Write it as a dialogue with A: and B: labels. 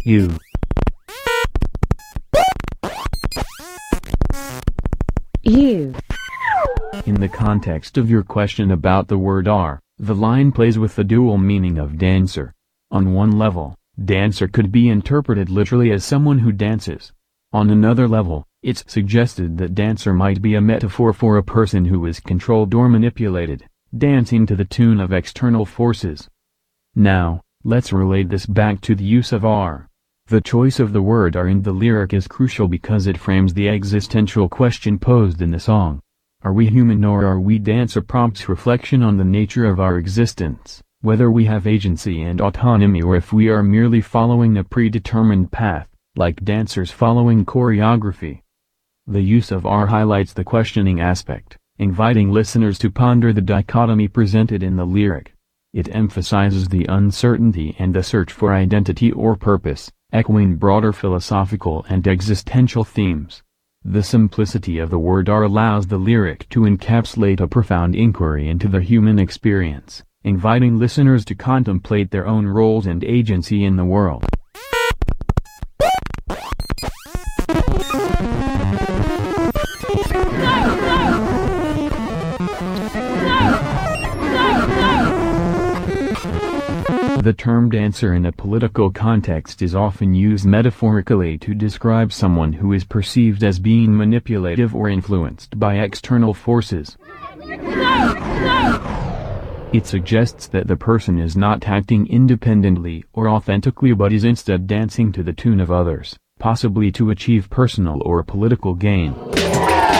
A: You.
B: You.
A: In the context of your question about the word are, the line plays with the dual meaning of dancer. On one level, dancer could be interpreted literally as someone who dances. On another level, it's suggested that dancer might be a metaphor for a person who is controlled or manipulated, dancing to the tune of external forces. Now, let's relate this back to the use of are. The choice of the word are in the lyric is crucial because it frames the existential question posed in the song. Are we human or are we dancer? Prompts reflection on the nature of our existence, whether we have agency and autonomy or if we are merely following a predetermined path, like dancers following choreography. The use of are highlights the questioning aspect, inviting listeners to ponder the dichotomy presented in the lyric. It emphasizes the uncertainty and the search for identity or purpose, echoing broader philosophical and existential themes. The simplicity of the word are allows the lyric to encapsulate a profound inquiry into the human experience, inviting listeners to contemplate their own roles and agency in the world. The term dancer in a political context is often used metaphorically to describe someone who is perceived as being manipulative or influenced by external forces. It suggests that the person is not acting independently or authentically but is instead dancing to the tune of others, possibly to achieve personal or political gain.